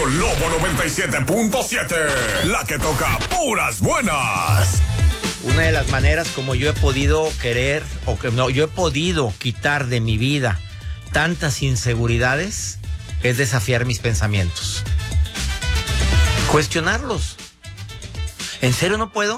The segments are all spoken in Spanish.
Radio Lobo 97.7, la que toca puras buenas. Una de las maneras como yo he podido yo he podido quitar de mi vida tantas inseguridades es desafiar mis pensamientos. Cuestionarlos. ¿En serio no puedo?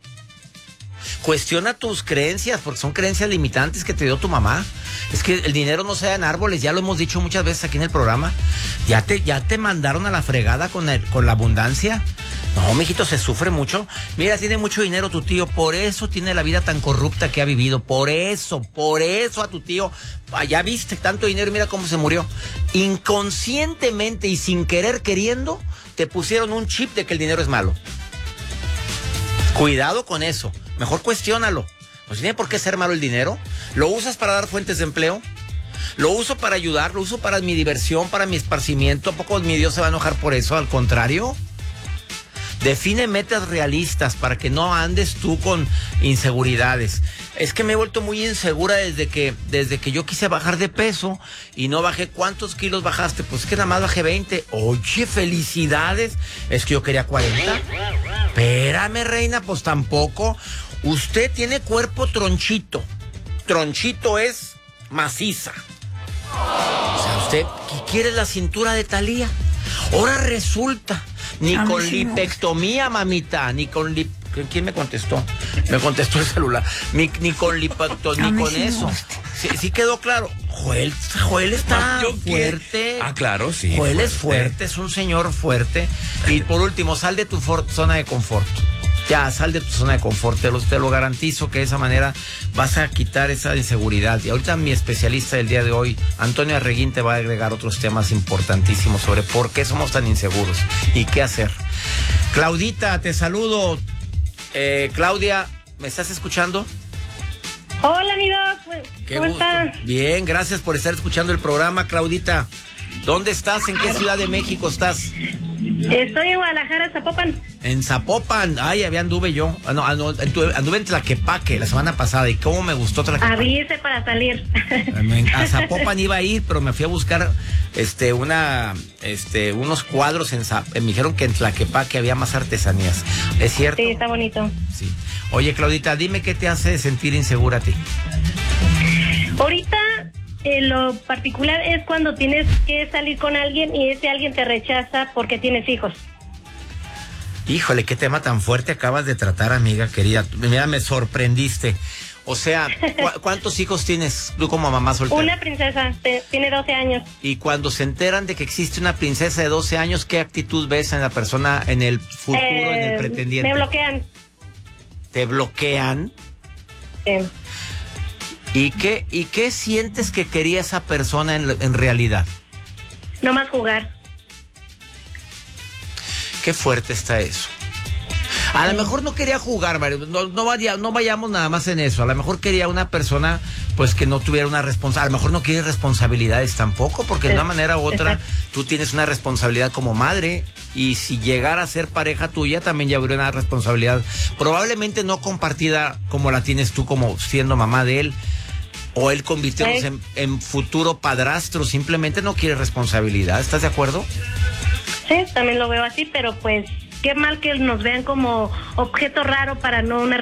Cuestiona tus creencias, porque son creencias limitantes que te dio tu mamá. Es que el dinero no se da en árboles, ya lo hemos dicho muchas veces aquí en el programa. Ya te mandaron a la fregada con la abundancia. No, mijito, se sufre mucho. Mira, tiene mucho dinero tu tío, por eso tiene la vida tan corrupta que ha vivido. Por eso a tu tío, ya viste tanto dinero y mira cómo se murió. Inconscientemente y sin querer queriendo, te pusieron un chip de que el dinero es malo. Cuidado con eso, mejor cuestiónalo. Pues tiene por qué ser malo el dinero. ¿Lo usas para dar fuentes de empleo? ¿Lo uso para ayudar? ¿Lo uso para mi diversión, para mi esparcimiento? ¿A poco mi Dios se va a enojar por eso? Al contrario. Define metas realistas para que no andes tú con inseguridades. Es que me he vuelto muy insegura desde que yo quise bajar de peso y no bajé. ¿Cuántos kilos bajaste? Pues es que nada más bajé 20. Oye, felicidades. Es que yo quería 40. Espérame, reina, pues tampoco. Usted tiene cuerpo tronchito. Tronchito es maciza. O sea, usted quiere la cintura de Thalía. Ahora resulta, ni con lipectomía, mamita, ni con ¿quién me contestó? Me contestó el celular. Ni con lipectomía, ni con eso. Sí quedó claro. Joel está fuerte. Claro, sí. Joel es fuerte, es un señor fuerte. Y por último, sal de tu zona de confort. Ya, sal de tu zona de confort, te lo garantizo que de esa manera vas a quitar esa inseguridad. Y ahorita mi especialista del día de hoy, Antonio Arreguín, te va a agregar otros temas importantísimos sobre por qué somos tan inseguros y qué hacer. Claudita, te saludo. Claudia, ¿me estás escuchando? Hola, mi Doc. ¿Cómo estás? Bien, gracias por estar escuchando el programa, Claudita. ¿Dónde estás? ¿En qué ciudad de México estás? Estoy en Guadalajara, Zapopan. En Zapopan, había anduve yo. Anduve en Tlaquepaque la semana pasada y cómo me gustó Tlaquepaque. Avise para salir. A Zapopan iba a ir, pero me fui a buscar unos cuadros me dijeron que en Tlaquepaque había más artesanías. ¿Es cierto? Sí, está bonito. Sí. Oye, Claudita, dime qué te hace sentir insegura a ti. Ahorita lo particular es cuando tienes que salir con alguien y ese alguien te rechaza porque tienes hijos. Híjole, qué tema tan fuerte acabas de tratar, amiga querida. Mira, me sorprendiste. O sea, ¿cuántos hijos tienes tú como mamá soltera? Una princesa, tiene 12 años. Y cuando se enteran de que existe una princesa de 12 años, ¿qué actitud ves en la persona, en el futuro, en el pretendiente? Me bloquean. ¿Te bloquean? Sí. ¿Y qué sientes que quería esa persona en realidad? No más jugar. Qué fuerte está eso. A lo mejor no quería jugar, Mario. No vayamos nada más en eso. A lo mejor quería una persona pues que no tuviera una responsabilidad. A lo mejor no quiere responsabilidades tampoco, porque de una manera u otra tú tienes una responsabilidad como madre. Y si llegara a ser pareja tuya, también ya habría una responsabilidad probablemente no compartida como la tienes tú como siendo mamá de él. O él convirtiéndose en futuro padrastro. Simplemente no quiere responsabilidad. ¿Estás de acuerdo? Sí, también lo veo así, pero pues qué mal que nos vean como objeto raro para no una